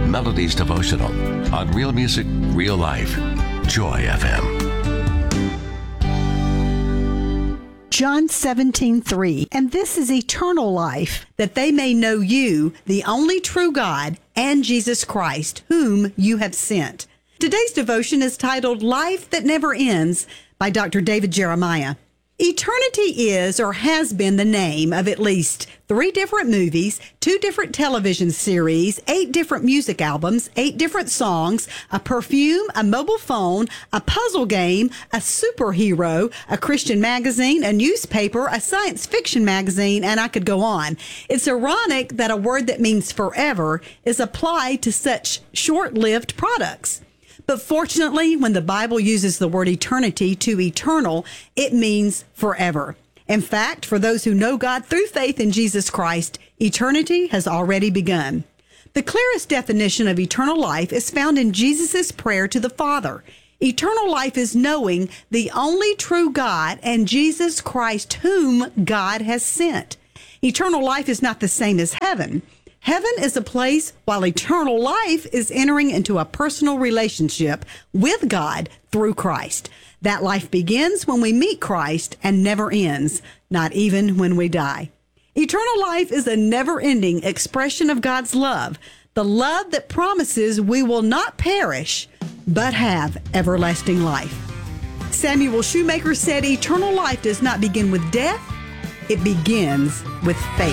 Melodies Devotional on Real Music, Real Life. Joy FM. John 17:3, and this is eternal life, that they may know you, the only true God, and Jesus Christ, whom you have sent. Today's devotion is titled Life That Never Ends by Dr. David Jeremiah. Eternity is or has been the name of at least 3 different movies, 2 different television series, 8 different music albums, 8 different songs, a perfume, a mobile phone, a puzzle game, a superhero, a Christian magazine, a newspaper, a science fiction magazine, and I could go on. It's ironic that a word that means forever is applied to such short-lived products. But fortunately, when the Bible uses the word eternity to eternal, it means forever. In fact, for those who know God through faith in Jesus Christ, eternity has already begun. The clearest definition of eternal life is found in Jesus' prayer to the Father. Eternal life is knowing the only true God and Jesus Christ, whom God has sent. Eternal life is not the same as heaven. Heaven is a place, while eternal life is entering into a personal relationship with God through Christ. That life begins when we meet Christ and never ends, not even when we die. Eternal life is a never-ending expression of God's love, the love that promises we will not perish, but have everlasting life. Samuel Shoemaker said, eternal life does not begin with death, it begins with faith.